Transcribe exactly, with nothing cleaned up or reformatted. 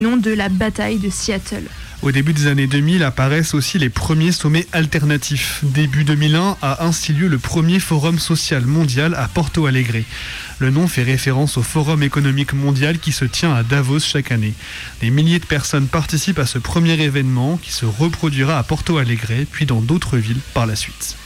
nom de la bataille de Seattle. Au début des années deux mille apparaissent aussi les premiers sommets alternatifs. Début deux mille un a ainsi lieu le premier forum social mondial à Porto Alegre. Le nom fait référence au Forum économique mondial qui se tient à Davos chaque année. Des milliers de personnes participent à ce premier événement qui se reproduira à Porto Alegre puis dans d'autres villes par la suite.